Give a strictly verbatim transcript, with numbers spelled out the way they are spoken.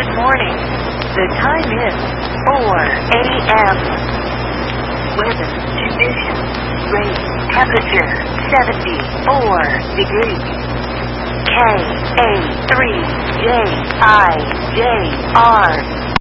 Good morning. The time is four a m Weather conditions. Rain. Temperature seventy-four degrees. K A three J I J R